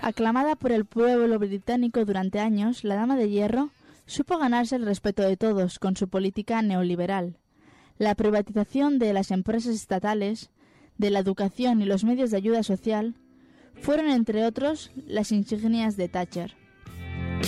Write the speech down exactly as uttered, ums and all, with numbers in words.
Aclamada por el pueblo británico durante años, la Dama de Hierro supo ganarse el respeto de todos con su política neoliberal. La privatización de las empresas estatales, de la educación y los medios de ayuda social fueron, entre otros, las insignias de Thatcher.